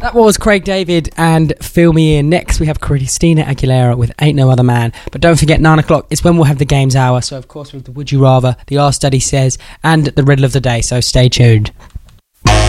That was Craig David and Fill Me In. Next, we have Christina Aguilera with Ain't No Other Man. But don't forget, 9 o'clock is when we'll have the Games Hour. So, of course, with the Would You Rather, the Our Study Says, and the Riddle of the Day. So stay tuned.